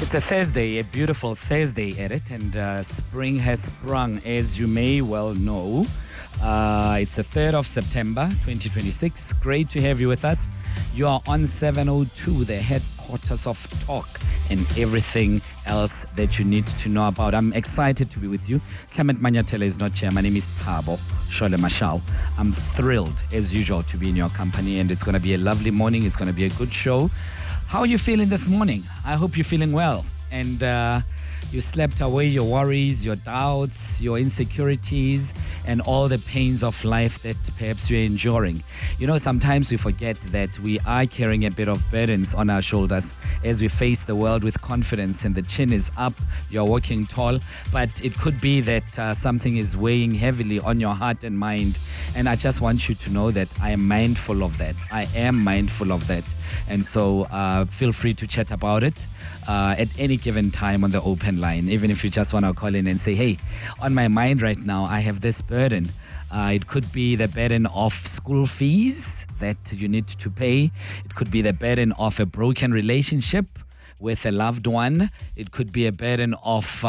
It's a Thursday, a beautiful Thursday at it, and spring has sprung, as you may well know. It's the 3rd of September, 2026. Great to have you with us. You are on 702, the headquarters of talk and everything else that you need to know about. I'm excited to be with you. Clement Manyatele is not here. My name is Thabo Shole Mashao. I'm thrilled, as usual, to be in your company, and it's going to be a lovely morning. It's going to be a good show. How are you feeling this morning? I hope you're feeling well, and you slept away your worries, your doubts, your insecurities, and all the pains of life that perhaps you're enduring. You know, sometimes we forget that we are carrying a bit of burdens on our shoulders as we face the world with confidence, and the chin is up, you're walking tall, but it could be that something is weighing heavily on your heart and mind. And I just want you to know that I am mindful of that. I am mindful of that. And so feel free to chat about it at any given time on the open line, even if you just want to call in and say, hey, on my mind right now, I have this burden. It could be the burden of school fees that you need to pay. It could be the burden of a broken relationship with a loved one. It could be a burden of,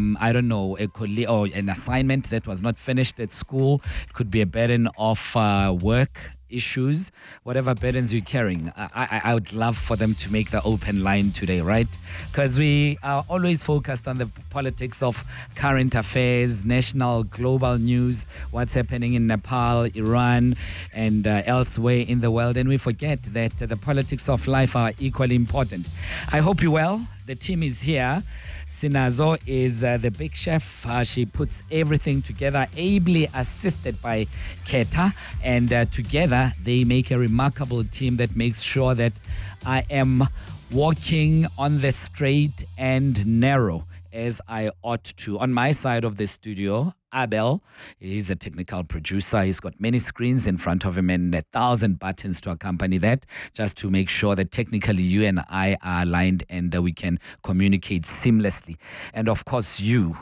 a colleague or an assignment that was not finished at school. It could be a burden of work issues, whatever burdens you're carrying. I would love for them to make the open line today, right? Because we are always focused on the politics of current affairs, national, global news, what's happening in Nepal, Iran, and elsewhere in the world. And we forget that the politics of life are equally important. I hope you're well. The team is here. Sinazo is the big chef. She puts everything together, ably assisted by Keta. And together, they make a remarkable team that makes sure that I am walking on the straight and narrow as I ought to. On my side of the studio, Abel, he's a technical producer. He's got many screens in front of him and 1,000 buttons to accompany that, just to make sure that technically you and I are aligned and we can communicate seamlessly. And of course, you,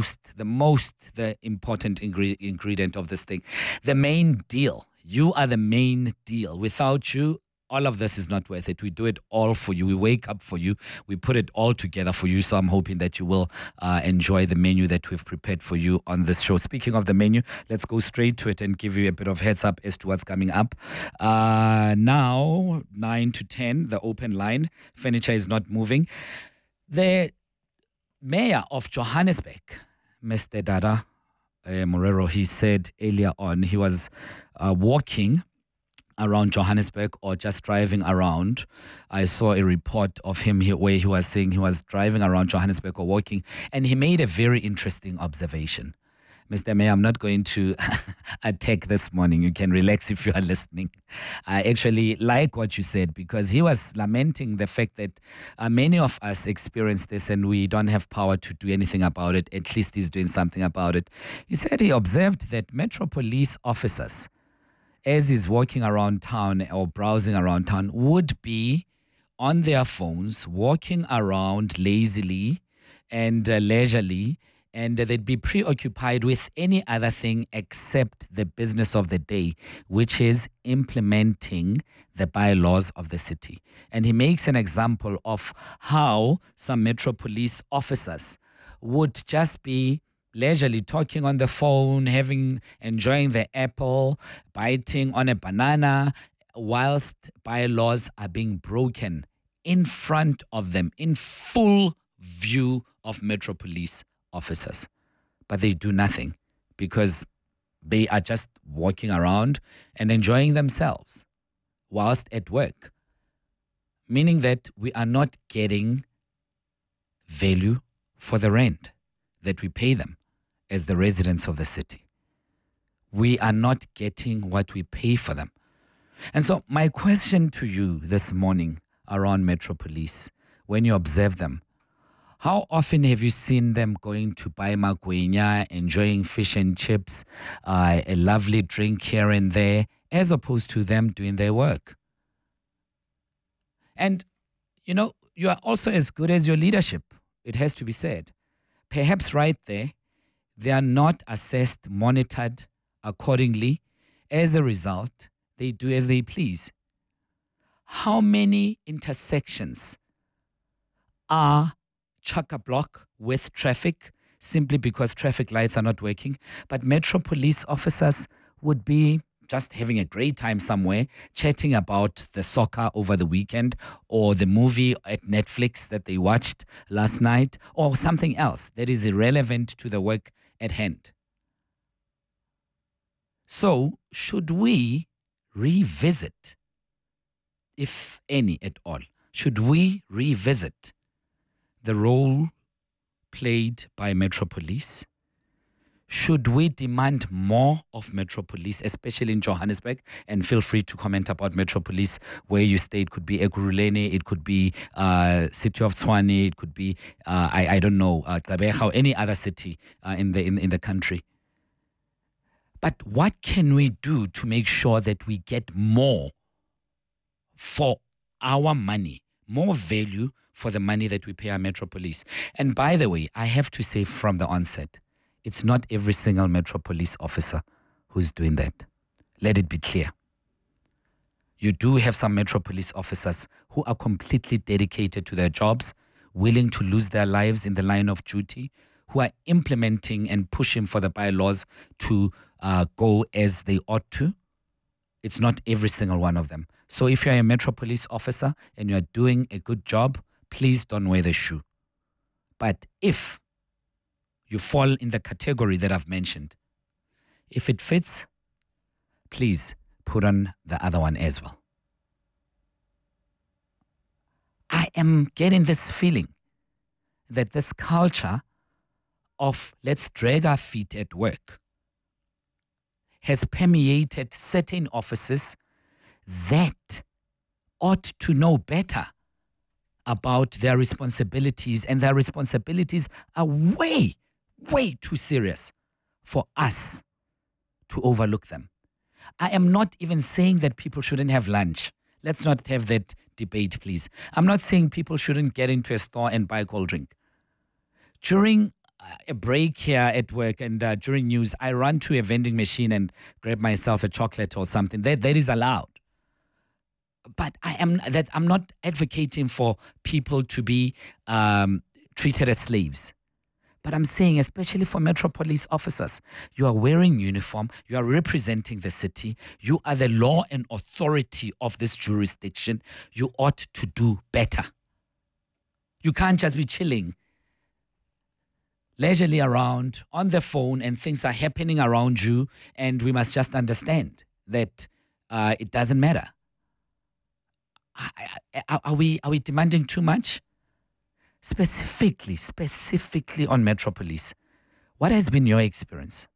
the important ingredient of this thing, the main deal. You are the main deal. Without you, all of this is not worth it. We do it all for you. We wake up for you. We put it all together for you. So I'm hoping that you will enjoy the menu that we've prepared for you on this show. Speaking of the menu, let's go straight to it and give you a bit of heads up as to what's coming up. Now, 9 to 10, the open line. Furniture is not moving. The mayor of Johannesburg, Mr. Dada Morero, he said earlier on, he was walking around Johannesburg or just driving around. I saw a report of him here where he was saying he was driving around Johannesburg or walking, and he made a very interesting observation. Mr. Mayor, I'm not going to attack this morning. You can relax if you are listening. I actually like what you said, because he was lamenting the fact that many of us experience this and we don't have power to do anything about it. At least he's doing something about it. He said he observed that Metro Police officers, as he's walking around town or browsing around town, would be on their phones, walking around lazily and leisurely, and they'd be preoccupied with any other thing except the business of the day, which is implementing the bylaws of the city. And he makes an example of how some Metro Police officers would just be leisurely talking on the phone, enjoying the apple, biting on a banana, whilst bylaws are being broken in front of them, in full view of Metro Police officers. But they do nothing because they are just walking around and enjoying themselves whilst at work. Meaning that we are not getting value for the rent that we pay them as the residents of the city. We are not getting what we pay for them. And so my question to you this morning around Metro Police, when you observe them, how often have you seen them going to buy magwenya, enjoying fish and chips, a lovely drink here and there, as opposed to them doing their work? And, you know, you are also as good as your leadership, it has to be said. Perhaps right there, they are not assessed, monitored accordingly. As a result, they do as they please. How many intersections are chock-a-block with traffic simply because traffic lights are not working. But Metro Police officers would be just having a great time somewhere, chatting about the soccer over the weekend or the movie at Netflix that they watched last night or something else that is irrelevant to the work at hand. So, should we revisit, if any at all, should we revisit the role played by Metro Police? Should we demand more of Metro Police, especially in Johannesburg? And feel free to comment about Metro Police where you stay. It could be Ekurhuleni, it could be city of Tshwane, it could be, I don't know, Gqeberha or any other city in the country. But what can we do to make sure that we get more for our money, more value for the money that we pay our Metro Police? And by the way, I have to say from the onset, it's not every single Metro Police officer who's doing that. Let it be clear. You do have some Metro Police officers who are completely dedicated to their jobs, willing to lose their lives in the line of duty, who are implementing and pushing for the bylaws to go as they ought to. It's not every single one of them. So if you're a Metro Police officer and you're doing a good job, please don't wear the shoe. But if you fall in the category that I've mentioned, if it fits, please put on the other one as well. I am getting this feeling that this culture of let's drag our feet at work has permeated certain offices that ought to know better about their responsibilities, and their responsibilities are way too serious for us to overlook them. I am not even saying that people shouldn't have lunch. Let's not have that debate, please. I'm not saying people shouldn't get into a store and buy a cold drink. During a break here at work and during news, I run to a vending machine and grab myself a chocolate or something. That is allowed. But I'm not advocating for people to be treated as slaves. But I'm saying, especially for Metro Police officers, you are wearing uniform, you are representing the city, you are the law and authority of this jurisdiction. You ought to do better. You can't just be chilling leisurely around on the phone and things are happening around you, and we must just understand that it doesn't matter. Are we demanding too much? Specifically on Metro Police, what has been your experience?